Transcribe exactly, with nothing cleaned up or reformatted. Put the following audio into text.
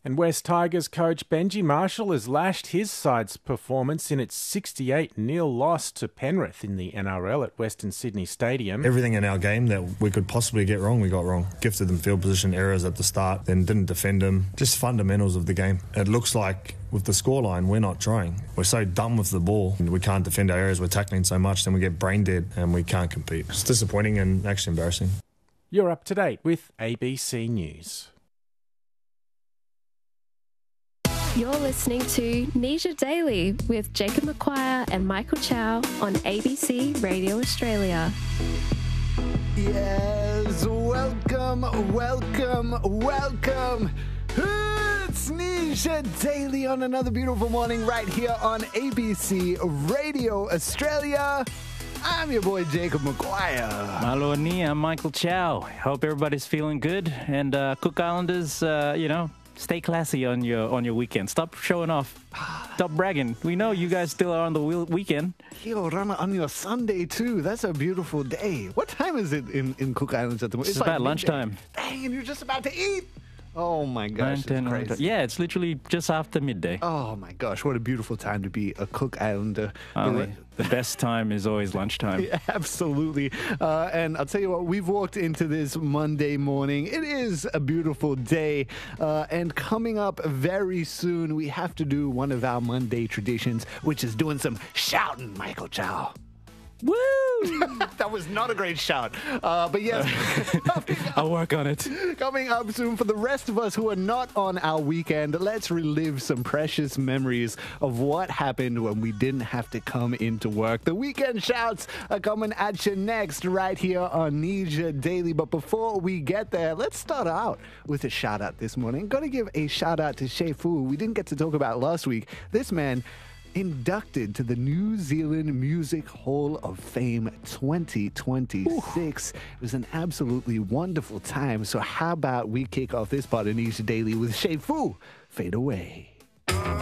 And West Tigers coach Benji Marshall has lashed his side's performance in its sixty-eight nil loss to Penrith in the N R L at Western Sydney Stadium. Everything in our game that we could possibly get wrong, we got wrong. Gifted them field position errors at the start, then didn't defend them. Just fundamentals of the game. It looks like with the scoreline, we're not trying. We're so dumb with the ball. We can't defend our areas. We're tackling so much, then we get brain dead and we can't compete. It's disappointing and actually embarrassing. You're up to date with A B C News. You're listening to Nisha Daily with Jacob McQuire and Michael Chow on A B C Radio Australia. Yes, welcome, welcome, welcome. It's Nisha Daily on another beautiful morning right here on A B C Radio Australia. I'm your boy Jacob McGuire. Malo ni, I'm Michael Chow. Hope everybody's feeling good. And uh, Cook Islanders, uh, you know, stay classy on your on your weekend. Stop showing off. Stop bragging. We know you guys still are on the weekend. Yo, Rana, on your Sunday too. That's a beautiful day. What time is it in, in Cook Islands at the moment? It's, it's about like lunchtime. Dang, and you're just about to eat. Oh my gosh, nine, ten, it's crazy. Yeah, it's literally just after midday. Oh my gosh, what a beautiful time to be a Cook Islander. Uh, the, the best time is always lunchtime. Yeah, absolutely. Uh, and I'll tell you what, we've walked into this Monday morning. It is a beautiful day. Uh, and coming up very soon, we have to do one of our Monday traditions, which is doing some shouting, Michael Chow. Woo! That was not a great shout. Uh, but yes, I'll work on it. Coming up soon for the rest of us who are not on our weekend, let's relive some precious memories of what happened when we didn't have to come into work. The weekend shouts are coming at you next right here on Nisha Daily. But before we get there, let's start out with a shout out this morning. Got to give a shout out to Shea Fu. We didn't get to talk about last week. This man inducted to the New Zealand Music Hall of Fame twenty twenty-six. Ooh. It was an absolutely wonderful time. So how about we kick off this part of Nisha Daily with Shea Fu, Fade Away.